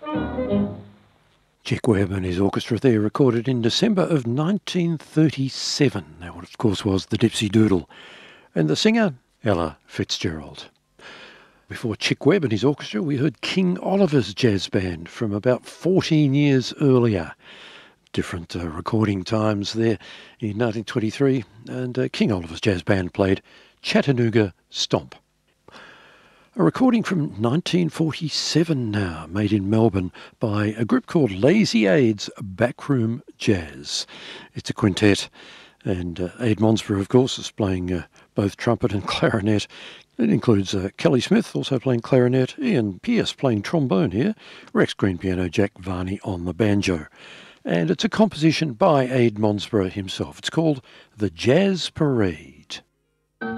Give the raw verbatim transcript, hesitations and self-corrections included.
Chick Webb and his orchestra there, recorded in December of nineteen thirty-seven. That, of course, was the Dipsy Doodle. And the singer, Ella Fitzgerald. Before Chick Webb and his orchestra, we heard King Oliver's jazz band from about fourteen years earlier. Different uh, recording times there in nineteen twenty-three, and uh, King Oliver's jazz band played Chattanooga Stomp. A recording from nineteen forty-seven now, made in Melbourne by a group called Lazy Aid's Backroom Jazz. It's a quintet, and uh, Aid Monsborough, of course, is playing uh, both trumpet and clarinet. It includes uh, Kelly Smith also playing clarinet, Ian Pearce playing trombone here, Rex Green piano, Jack Varney on the banjo. And it's a composition by Aid Monsborough himself. It's called The Jazz Parade.